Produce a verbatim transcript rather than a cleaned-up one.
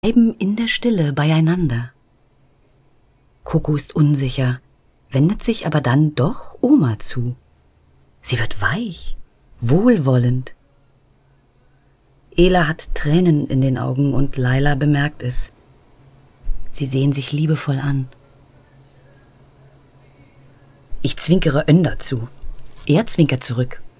bleiben in der Stille beieinander. Coco ist unsicher, wendet sich aber dann doch Oma zu. Sie wird weich, wohlwollend. Ela hat Tränen in den Augen und Laila bemerkt es. Sie sehen sich liebevoll an. Ich zwinkere Önder zu. Er zwinkert zurück.